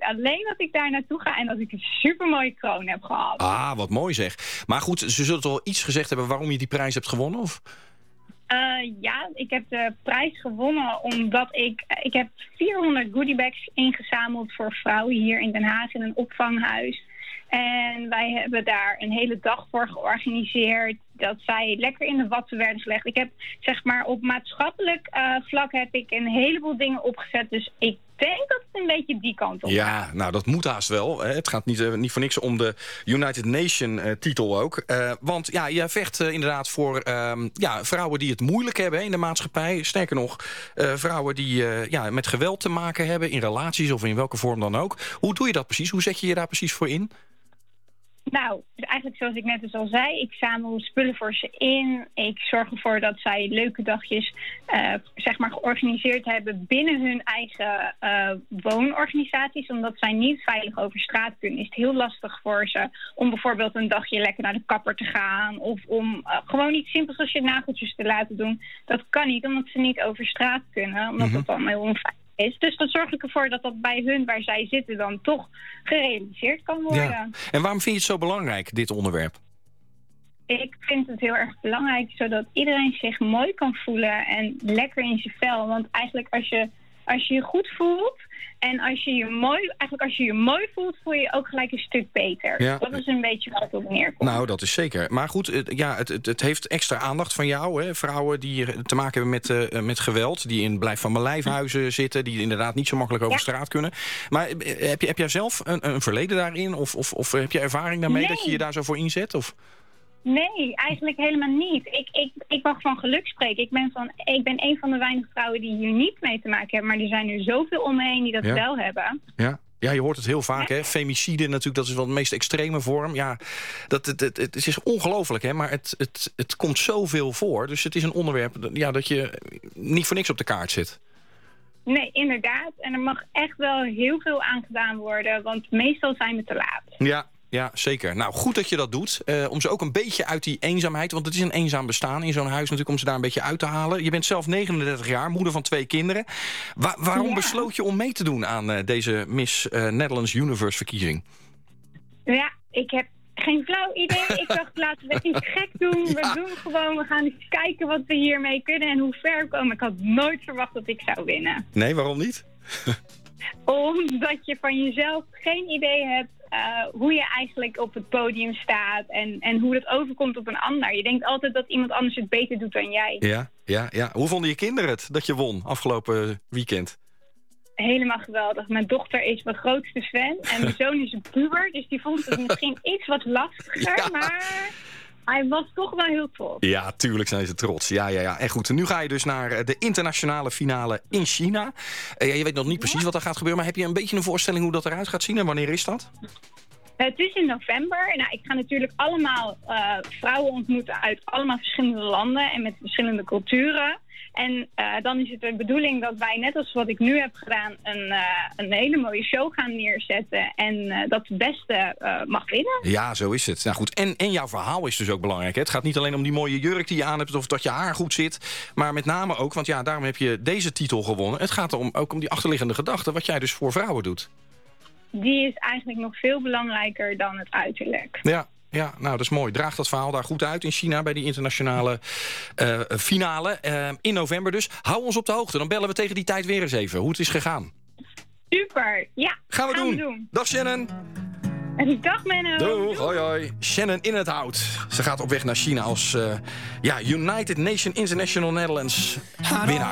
alleen dat ik daar naartoe ga en dat ik een supermooie kroon heb gehad. Ah, wat mooi zeg. Maar goed, ze zullen toch wel iets gezegd hebben waarom je die prijs hebt gewonnen? Of? Ja, ik heb de prijs gewonnen omdat ik heb 400 goodiebags ingezameld voor vrouwen hier in Den Haag in een opvanghuis. En wij hebben daar een hele dag voor georganiseerd dat zij lekker in de watten werden gelegd. Ik heb, zeg maar, op maatschappelijk vlak heb ik een heleboel dingen opgezet. Dus ik denk dat het een beetje die kant op gaat. Ja, nou dat moet haast wel. Hè. Het gaat niet voor niks om de United Nation titel ook. Want ja, je vecht inderdaad voor vrouwen die het moeilijk hebben in de maatschappij. Sterker nog, vrouwen die met geweld te maken hebben in relaties of in welke vorm dan ook. Hoe doe je dat precies? Hoe zet je je daar precies voor in? Nou, dus eigenlijk zoals ik net dus al zei, ik zamel spullen voor ze in. Ik zorg ervoor dat zij leuke dagjes georganiseerd hebben binnen hun eigen woonorganisaties. Omdat zij niet veilig over straat kunnen, is het heel lastig voor ze om bijvoorbeeld een dagje lekker naar de kapper te gaan. Of om gewoon iets simpels als je nageltjes te laten doen. Dat kan niet, omdat ze niet over straat kunnen, omdat dat dan heel onveilig is. Dus dan zorg ik ervoor dat dat bij hun, waar zij zitten, dan toch gerealiseerd kan worden. Ja. En waarom vind je het zo belangrijk, dit onderwerp? Ik vind het heel erg belangrijk, zodat iedereen zich mooi kan voelen en lekker in zijn vel. Want eigenlijk als je je goed voelt en als je je mooi voelt, voel je je ook gelijk een stuk beter. Ja. Dat is een beetje waar het op neerkomt. Nou, dat is zeker. Maar goed, het heeft extra aandacht van jou. Hè? Vrouwen die te maken hebben met geweld, die in blijf van mijn lijfhuizen zitten, die inderdaad niet zo makkelijk over straat kunnen. Maar heb jij zelf een verleden daarin? Of heb je ervaring daarmee dat je je daar zo voor inzet? Of? Nee, eigenlijk helemaal niet. Ik mag van geluk spreken. Ik ben een van de weinige vrouwen die hier niet mee te maken hebben. Maar er zijn er zoveel om me heen die dat wel hebben. Ja, je hoort het heel vaak, hè? Femicide natuurlijk, dat is wel de meest extreme vorm. Ja, het is ongelooflijk, hè? Maar het komt zoveel voor. Dus het is een onderwerp dat je niet voor niks op de kaart zit. Nee, inderdaad. En er mag echt wel heel veel aan gedaan worden. Want meestal zijn we te laat. Ja, zeker. Nou, goed dat je dat doet. Om ze ook een beetje uit die eenzaamheid, want het is een eenzaam bestaan in zo'n huis natuurlijk, om ze daar een beetje uit te halen. Je bent zelf 39 jaar, moeder van 2 kinderen. Waarom besloot je om mee te doen aan deze Miss Netherlands Universe verkiezing? Ja, ik heb geen flauw idee. Ik dacht, laten we iets gek doen. We doen gewoon, we gaan eens kijken wat we hiermee kunnen en hoe ver we komen. Ik had nooit verwacht dat ik zou winnen. Nee, waarom niet? Omdat je van jezelf geen idee hebt hoe je eigenlijk op het podium staat en hoe dat overkomt op een ander. Je denkt altijd dat iemand anders het beter doet dan jij. Ja. Hoe vonden je kinderen het dat je won afgelopen weekend? Helemaal geweldig. Mijn dochter is mijn grootste fan en mijn zoon is een puber, dus die vond het misschien iets wat lastiger, maar hij was toch wel heel trots. Ja, tuurlijk zijn ze trots. Ja. En goed, nu ga je dus naar de internationale finale in China. Je weet nog niet precies wat er gaat gebeuren, maar heb je een beetje een voorstelling hoe dat eruit gaat zien en wanneer is dat? Het is in november. Nou, ik ga natuurlijk allemaal vrouwen ontmoeten uit allemaal verschillende landen en met verschillende culturen. En dan is het de bedoeling dat wij, net als wat ik nu heb gedaan, een hele mooie show gaan neerzetten. En dat de beste mag winnen. Ja, zo is het. Nou goed, en jouw verhaal is dus ook belangrijk. Hè? Het gaat niet alleen om die mooie jurk die je aan hebt of dat je haar goed zit. Maar met name ook, want daarom heb je deze titel gewonnen. Het gaat ook om die achterliggende gedachte, wat jij dus voor vrouwen doet. Die is eigenlijk nog veel belangrijker dan het uiterlijk. Ja, nou, dat is mooi. Draag dat verhaal daar goed uit in China bij die internationale finale. In november dus. Hou ons op de hoogte. Dan bellen we tegen die tijd weer eens even hoe het is gegaan. Super, ja. Gaan we doen. Dag Shannon. Dag Menno. Doeg, hoi. Shannon in het hout. Ze gaat op weg naar China als United Nation International Netherlands winnaar.